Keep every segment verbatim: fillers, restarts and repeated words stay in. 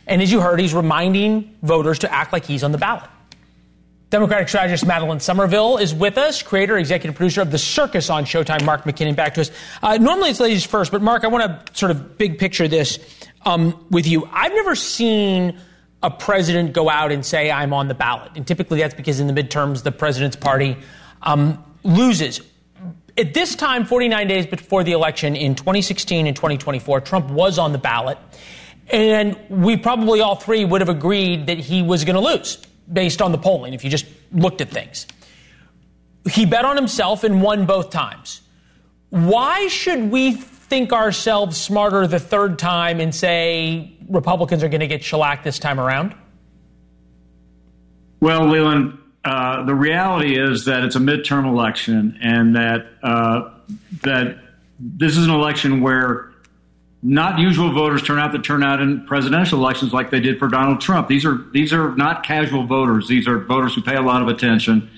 And as you heard, he's reminding voters to act like he's on the ballot. Democratic strategist Madeline Somerville is with us, creator, executive producer of The Circus on Showtime. Mark McKinnon back to us. Uh, normally it's ladies first, but Mark, I want to sort of big picture this um, with you. I've never seen a president go out and say, I'm on the ballot. And typically that's because in the midterms, the president's party um, loses. At this time, forty-nine days before the election in twenty sixteen and twenty twenty-four, Trump was on the ballot. And we probably all three would have agreed that he was going to lose based on the polling, if you just looked at things. He bet on himself and won both times. Why should we think ourselves smarter the third time and say Republicans are going to get shellacked this time around? Well, Leland, uh, the reality is that it's a midterm election and that uh, that this is an election where not usual voters turn out to turn out in presidential elections like they did for Donald Trump. These are these are not casual voters. These are voters who pay a lot of attention.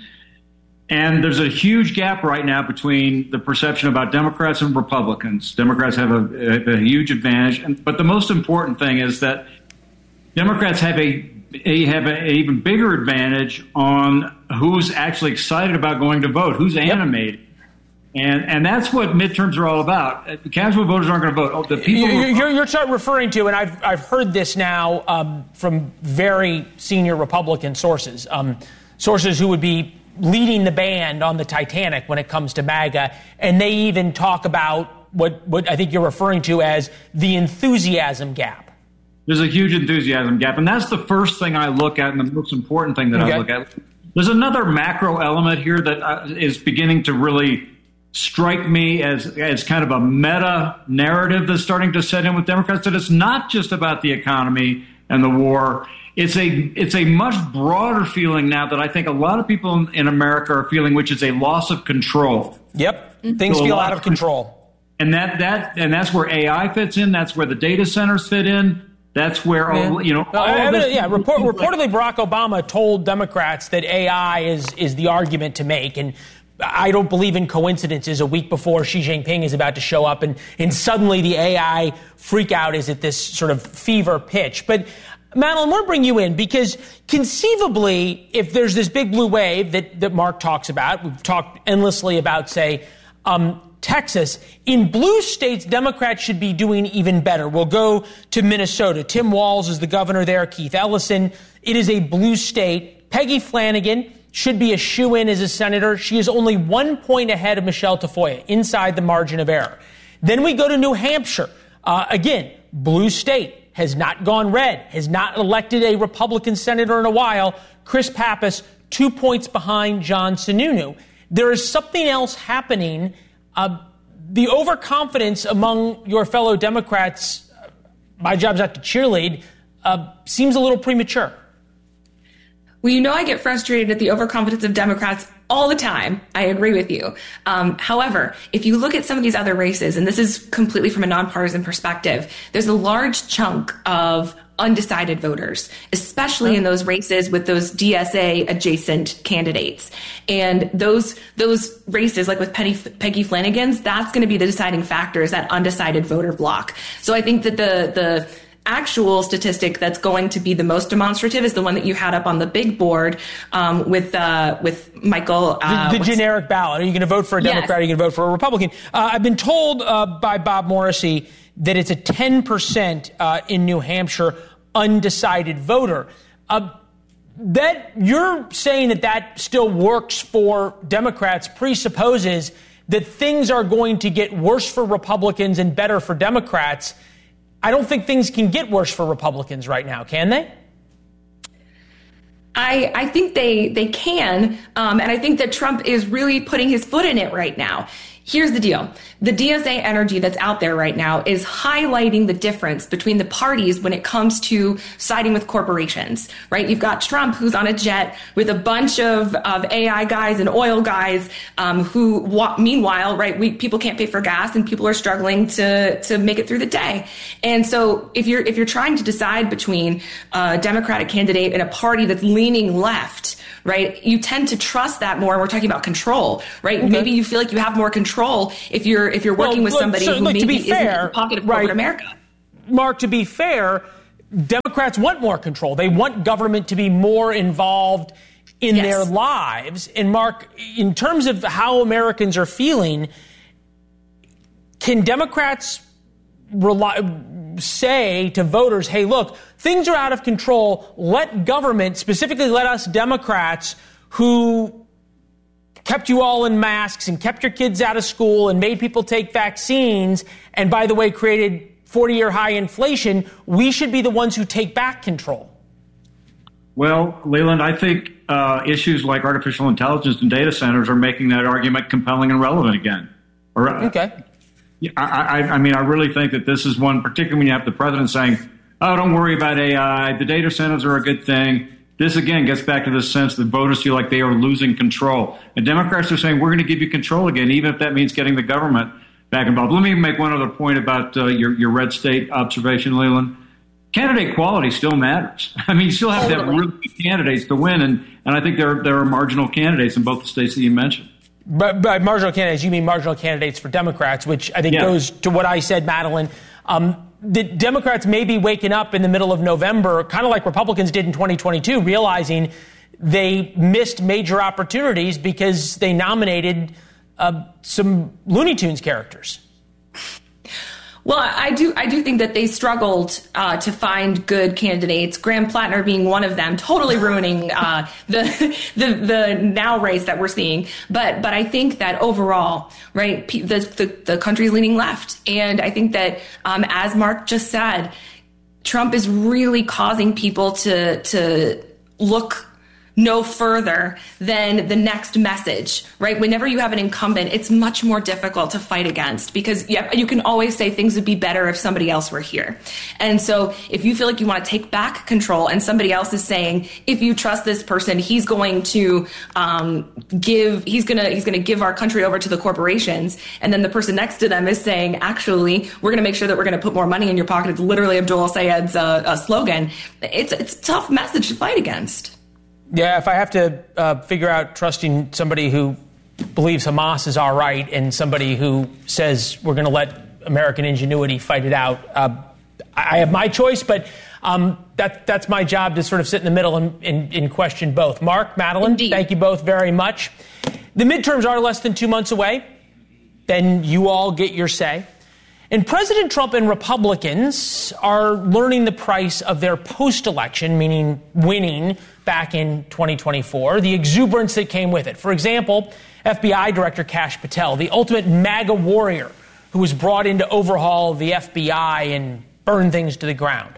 And there's a huge gap right now between the perception about Democrats and Republicans. Democrats have a, a, a huge advantage. And, but the most important thing is that Democrats have a, a have an even bigger advantage on who's actually excited about going to vote, who's animated. Yep. And and that's what midterms are all about. Casual voters aren't going to vote. Oh, the people you're, you're, you're referring to, and I've I've heard this now um, from very senior Republican sources, um, sources who would be leading the band on the Titanic when it comes to MAGA, and they even talk about what what I think you're referring to as the enthusiasm gap. There's a huge enthusiasm gap, and that's the first thing I look at, and the most important thing that okay. I look at. There's another macro element here that uh, is beginning to really strike me as as kind of a meta narrative that's starting to set in with Democrats, that it's not just about the economy and the war. It's a it's a much broader feeling now that I think a lot of people in, in America are feeling, which is a loss of control. Yep, things so feel out of control. And that that and that's where A I fits in. That's where the data centers fit in. That's where all, you know. All uh, this, yeah, report, reportedly Barack Obama told Democrats that A I is is the argument to make, and I don't believe in coincidences. A week before Xi Jinping is about to show up, and, and suddenly the A I freak out is at this sort of fever pitch. But Madeline, I want to bring you in because conceivably, if there's this big blue wave that, that Mark talks about, we've talked endlessly about, say, um, Texas. In blue states, Democrats should be doing even better. We'll go to Minnesota. Tim Walz is the governor there, Keith Ellison. It is a blue state. Peggy Flanagan should be a shoo-in as a senator. She is only one point ahead of Michelle Tafoya, inside the margin of error. Then we go to New Hampshire. Uh, again, blue state, has not gone red, has not elected a Republican senator in a while. Chris Pappas, two points behind John Sununu. There is something else happening. Uh, the overconfidence among your fellow Democrats, uh, my job's not to cheerlead, uh, seems a little premature. Well, you know, I get frustrated at the overconfidence of Democrats all the time. I agree with you. Um, however, if you look at some of these other races, and this is completely from a nonpartisan perspective, there's a large chunk of undecided voters, especially in those races with those D S A adjacent candidates. And those those races, like with Peggy, Peggy Flanagan's, that's going to be the deciding factor, is that undecided voter block. So I think that the the actual statistic that's going to be the most demonstrative is the one that you had up on the big board um, with uh, with Michael. Uh, the the generic ballot. Are you going to vote for a Democrat? Yes. Are you going to vote for a Republican? Uh, I've been told uh, by Bob Morrissey that it's a ten percent uh, in New Hampshire undecided voter. Uh, that you're saying that that still works for Democrats presupposes that things are going to get worse for Republicans and better for Democrats. I don't think things can get worse for Republicans right now, can they? I, I think they they can, um, and I think that Trump is really putting his foot in it right now. Here's the deal. The D S A energy that's out there right now is highlighting the difference between the parties when it comes to siding with corporations, right? You've got Trump, who's on a jet with a bunch of, of A I guys and oil guys um, who, wa- meanwhile, right, we, people can't pay for gas and people are struggling to, to make it through the day. And so if you're, if you're trying to decide between a Democratic candidate and a party that's leaning left, right, you tend to trust that more. We're talking about control, right? Okay. Maybe you feel like you have more control if you're if you're working well, with look, somebody so, who look, maybe isn't in the pocket of corporate right, America. Mark, to be fair, Democrats want more control. They want government to be more involved in yes. their lives. And Mark, in terms of how Americans are feeling, can Democrats rely, say to voters, hey, look, things are out of control. Let government, specifically let us Democrats who kept you all in masks and kept your kids out of school and made people take vaccines and, by the way, created forty-year high inflation, we should be the ones who take back control? Well, Leland, I think uh, issues like artificial intelligence and data centers are making that argument compelling and relevant again. Or, uh, okay. I, I, I mean, I really think that this is one, particularly when you have the president saying, oh, don't worry about A I. The data centers are a good thing. This, again, gets back to this sense that voters feel like they are losing control. And Democrats are saying, we're going to give you control again, even if that means getting the government back involved. Let me make one other point about uh, your, your red state observation, Leland. Candidate quality still matters. I mean, you still have to have really good candidates to win, and, and I think there, there are marginal candidates in both the states that you mentioned. But by marginal candidates, you mean marginal candidates for Democrats, which I think yeah. goes to what I said, Madeline. Um, the Democrats may be waking up in the middle of November, kind of like Republicans did in twenty twenty-two, realizing they missed major opportunities because they nominated uh, some Looney Tunes characters. Well, I do I do think that they struggled uh, to find good candidates, Graham Plattner being one of them, totally ruining uh, the, the the now race that we're seeing. But but I think that overall, right, the the, the country's leaning left. And I think that, um, as Mark just said, Trump is really causing people to to look no further than the next message, right? Whenever you have an incumbent, it's much more difficult to fight against because yeah, you can always say things would be better if somebody else were here. And so if you feel like you want to take back control and somebody else is saying, if you trust this person, he's going to um, give, he's going to, he's going to give our country over to the corporations. And then the person next to them is saying, actually, we're going to make sure that we're going to put more money in your pocket. It's literally Abdul Sayed's uh, uh, slogan. It's, it's a tough message to fight against. Yeah, if I have to uh, figure out trusting somebody who believes Hamas is all right and somebody who says we're going to let American ingenuity fight it out, uh, I have my choice, but um, that, that's my job to sort of sit in the middle and, and, and question both. Mark, Madeline, Indeed. Thank you both very much. The midterms are less than two months away. Then you all get your say. And President Trump and Republicans are learning the price of their post-election, meaning winning back in twenty twenty-four, the exuberance that came with it. For example, F B I Director Kash Patel, the ultimate MAGA warrior who was brought in to overhaul the F B I and burn things to the ground.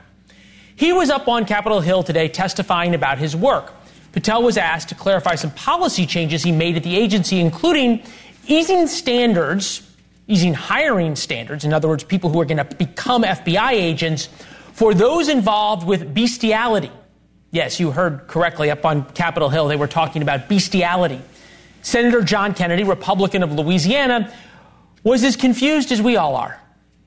He was up on Capitol Hill today testifying about his work. Patel was asked to clarify some policy changes he made at the agency, including easing standards Easing hiring standards, in other words, people who are going to become F B I agents, for those involved with bestiality. Yes, you heard correctly. Up on Capitol Hill, they were talking about bestiality. Senator John Kennedy, Republican of Louisiana, was as confused as we all are.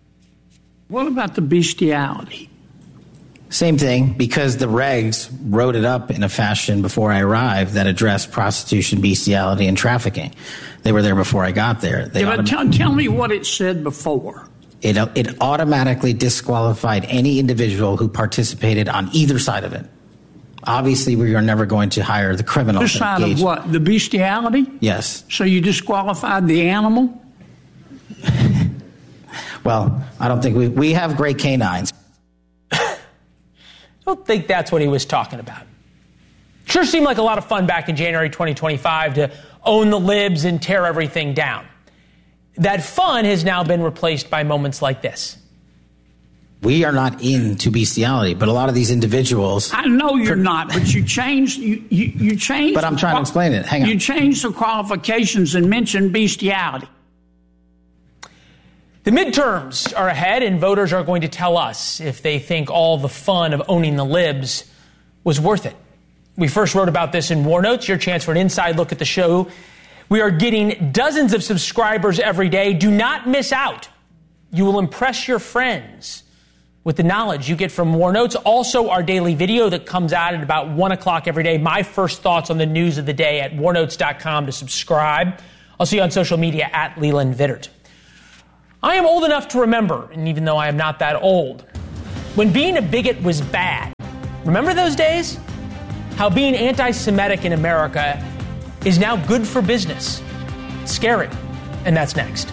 What about the bestiality? Same thing, because the regs wrote it up in a fashion before I arrived that addressed prostitution, bestiality, and trafficking. They were there before I got there. They yeah, but tell, tell me what it said before. It, it automatically disqualified any individual who participated on either side of it. Obviously, we are never going to hire the criminal. The side of what? The bestiality? Yes. So you disqualified the animal? Well, I don't think we we have great canines. I don't think that's what he was talking about. Sure seemed like a lot of fun back in January twenty twenty-five to own the libs and tear everything down. That fun has now been replaced by moments like this. We are not into bestiality, but a lot of these individuals... I know you're per- not, but you changed... You, you, you changed. But I'm trying qual- to explain it. Hang on. You changed the qualifications and mentioned bestiality. The midterms are ahead, and voters are going to tell us if they think all the fun of owning the libs was worth it. We first wrote about this in War Notes, your chance for an inside look at the show. We are getting dozens of subscribers every day. Do not miss out. You will impress your friends with the knowledge you get from War Notes. Also, our daily video that comes out at about one o'clock every day. My first thoughts on the news of the day at war notes dot com to subscribe. I'll see you on social media at Leland Vittert. I am old enough to remember, and even though I am not that old, when being a bigot was bad. Remember those days? How being anti-Semitic in America is now good for business. Scary. And that's next.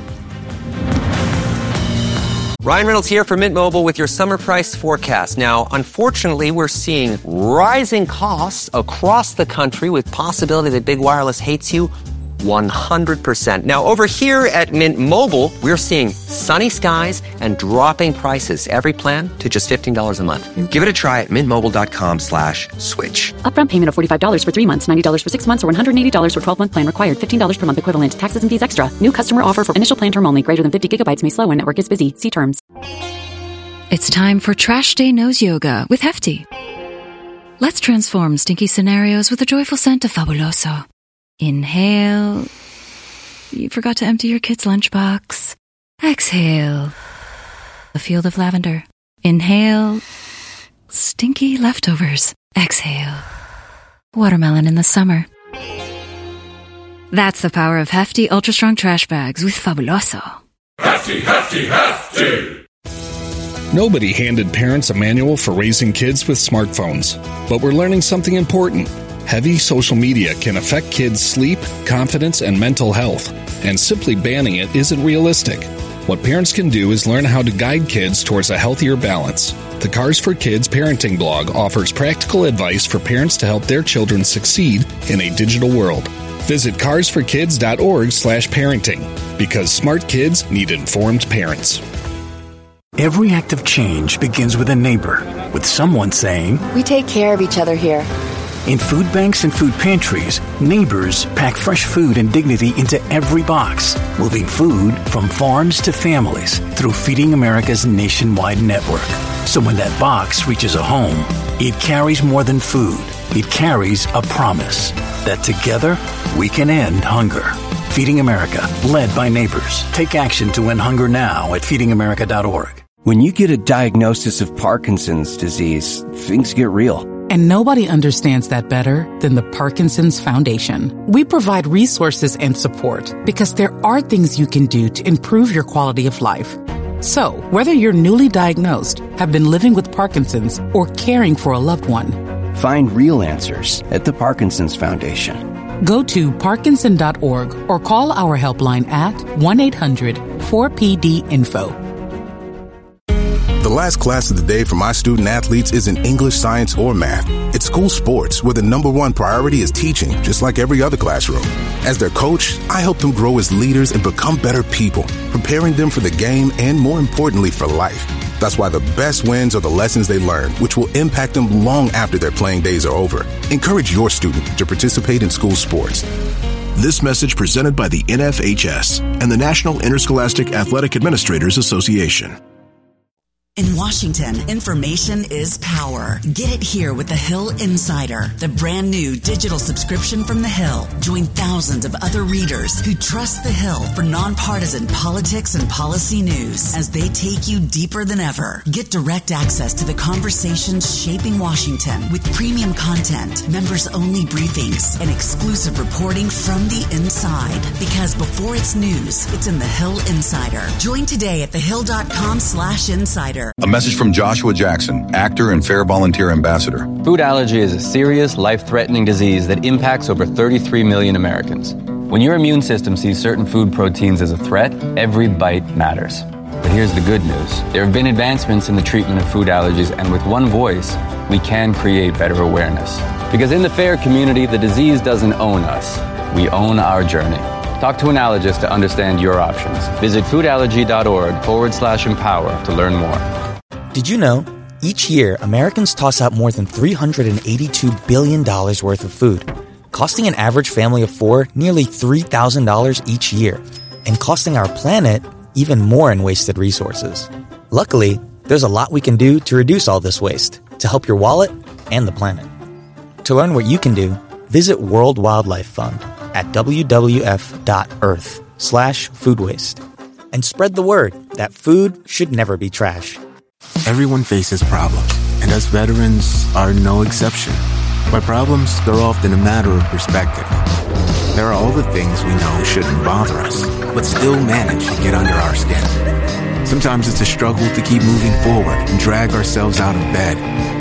Ryan Reynolds here for Mint Mobile with your summer price forecast. Now, unfortunately, we're seeing rising costs across the country with possibility that big wireless hates you one hundred percent. Now, over here at Mint Mobile, we're seeing sunny skies and dropping prices. Every plan to just fifteen dollars a month. Give it a try at mintmobile.com slash switch. Upfront payment of forty-five dollars for three months, ninety dollars for six months, or one hundred eighty dollars for twelve-month plan required. fifteen dollars per month equivalent. Taxes and fees extra. New customer offer for initial plan term only. Greater than fifty gigabytes may slow when network is busy. See terms. It's time for Trash Day Nose Yoga with Hefty. Let's transform stinky scenarios with a joyful scent of Fabuloso. Inhale. You forgot to empty your kid's lunchbox. Exhale. A field of lavender. Inhale. Stinky leftovers. Exhale. Watermelon in the summer. That's the power of Hefty Ultra Strong Trash Bags with Fabuloso. Hefty, hefty, hefty! Nobody handed parents a manual for raising kids with smartphones, but we're learning something important. Heavy social media can affect kids' sleep, confidence, and mental health, and simply banning it isn't realistic. What parents can do is learn how to guide kids towards a healthier balance. The Cars for Kids parenting blog offers practical advice for parents to help their children succeed in a digital world. Visit carsforkids.org slash parenting, because smart kids need informed parents. Every act of change begins with a neighbor, with someone saying, "We take care of each other here." In food banks and food pantries, neighbors pack fresh food and dignity into every box, moving food from farms to families through Feeding America's nationwide network. So when that box reaches a home, it carries more than food. It carries a promise that together we can end hunger. Feeding America, led by neighbors. Take action to end hunger now at feeding america dot org. When you get a diagnosis of Parkinson's disease, things get real. And nobody understands that better than the Parkinson's Foundation. We provide resources and support because there are things you can do to improve your quality of life. So, whether you're newly diagnosed, have been living with Parkinson's, or caring for a loved one, find real answers at the Parkinson's Foundation. Go to parkinson dot org or call our helpline at one eight hundred four P D info. The last class of the day for my student athletes isn't English, science, or math. It's school sports, where the number one priority is teaching, just like every other classroom. As their coach, I help them grow as leaders and become better people, preparing them for the game and, more importantly, for life. That's why the best wins are the lessons they learn, which will impact them long after their playing days are over. Encourage your student to participate in school sports. This message presented by the N F H S and the National Interscholastic Athletic Administrators Association. In Washington, information is power. Get it here with The Hill Insider, the brand new digital subscription from The Hill. Join thousands of other readers who trust The Hill for nonpartisan politics and policy news as they take you deeper than ever. Get direct access to the conversations shaping Washington with premium content, members-only briefings, and exclusive reporting from the inside. Because before it's news, it's in The Hill Insider. Join today at thehill.com slash insider. A message from Joshua Jackson, actor and Fair Volunteer Ambassador. Food allergy is a serious, life-threatening disease that impacts over thirty-three million Americans. When your immune system sees certain food proteins as a threat, every bite matters. But here's the good news. There have been advancements in the treatment of food allergies, and with one voice, we can create better awareness. Because in the FAIR community, the disease doesn't own us. We own our journey. Talk to an allergist to understand your options. Visit foodallergy.org forward slash empower to learn more. Did you know, each year, Americans toss out more than three hundred eighty-two billion dollars worth of food, costing an average family of four nearly three thousand dollars each year, and costing our planet even more in wasted resources. Luckily, there's a lot we can do to reduce all this waste, to help your wallet and the planet. To learn what you can do, visit World Wildlife Fund at wwf.earth slash food waste. And spread the word that food should never be trash. Everyone faces problems, and us veterans are no exception. By problems, they're often a matter of perspective. There are all the things we know shouldn't bother us, but still manage to get under our skin. Sometimes it's a struggle to keep moving forward and drag ourselves out of bed.